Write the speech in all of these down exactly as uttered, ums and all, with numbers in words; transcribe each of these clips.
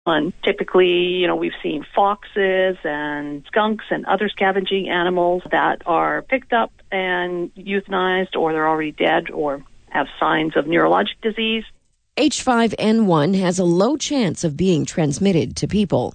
And typically, you know, we've seen foxes and skunks and other scavenging animals that are picked up and euthanized, or they're already dead or have signs of neurologic disease. H five N one has a low chance of being transmitted to people.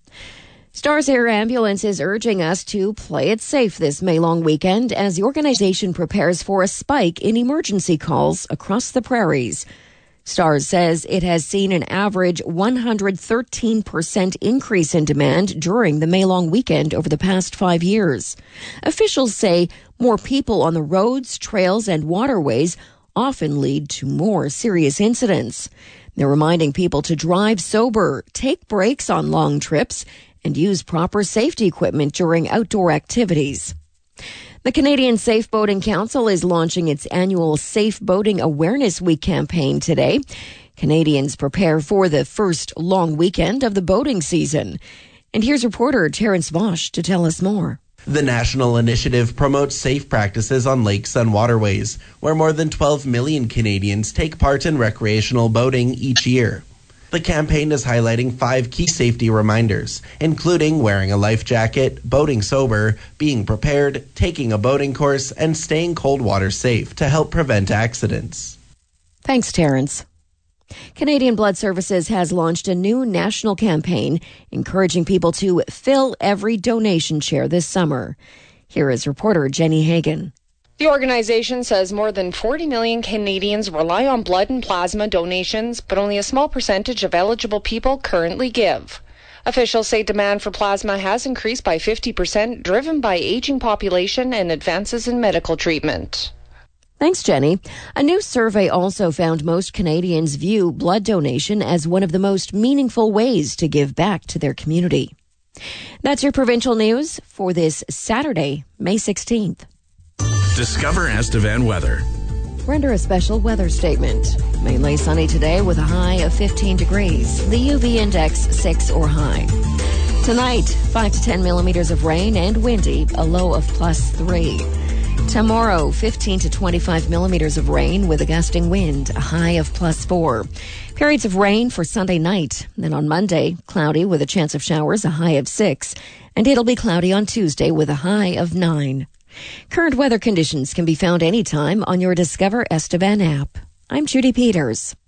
Stars Air Ambulance is urging us to play it safe this May-long weekend as the organization prepares for a spike in emergency calls across the prairies. Stars says it has seen an average one hundred thirteen percent increase in demand during the May-long weekend over the past five years. Officials say more people on the roads, trails, and waterways often lead to more serious incidents. They're reminding people to drive sober, take breaks on long trips, and use proper safety equipment during outdoor activities. The Canadian Safe Boating Council is launching its annual Safe Boating Awareness Week campaign today. Canadians prepare for the first long weekend of the boating season. And here's reporter Terence Vosch to tell us more. The national initiative promotes safe practices on lakes and waterways, where more than twelve million Canadians take part in recreational boating each year. The campaign is highlighting five key safety reminders, including wearing a life jacket, boating sober, being prepared, taking a boating course, and staying cold water safe to help prevent accidents. Thanks, Terence. Canadian Blood Services has launched a new national campaign encouraging people to fill every donation chair this summer. Here is reporter Jenny Hagan. The organization says more than forty million Canadians rely on blood and plasma donations, but only a small percentage of eligible people currently give. Officials say demand for plasma has increased by fifty percent, driven by aging population and advances in medical treatment. Thanks, Jenny. A new survey also found most Canadians view blood donation as one of the most meaningful ways to give back to their community. That's your provincial news for this Saturday, May sixteenth. Discover Estevan weather. We're under a special weather statement. Mainly sunny today with a high of fifteen degrees. The U V index six or high. Tonight, five to ten millimeters of rain and windy, a low of plus three. Tomorrow, fifteen to twenty-five millimeters of rain with a gusting wind, a high of plus four. Periods of rain for Sunday night. Then on Monday, cloudy with a chance of showers, a high of six. And it'll be cloudy on Tuesday with a high of nine. Current weather conditions can be found anytime on your Discover Estevan app. I'm Judy Peters.